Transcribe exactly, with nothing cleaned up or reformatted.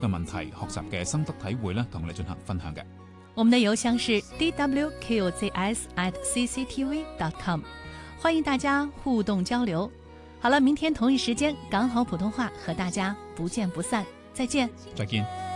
嘅問題、學習嘅心得體會咧，同你進行分享嘅。 我們的郵箱是 d w q z s at c c t v dot com， 歡迎大家互動交流。好了，明天同一時間港好普通話和大家不見不散，再見。 再見。